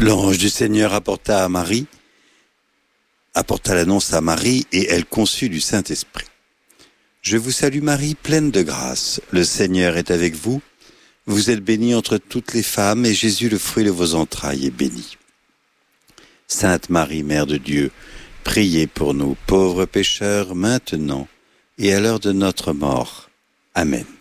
L'ange du Seigneur apporta l'annonce à Marie, et elle conçut du Saint-Esprit. Je vous salue Marie, pleine de grâce. Le Seigneur est avec vous. Vous êtes bénie entre toutes les femmes, et Jésus, le fruit de vos entrailles, est béni. Sainte Marie, Mère de Dieu, priez pour nous, pauvres pécheurs, maintenant et à l'heure de notre mort. Amen.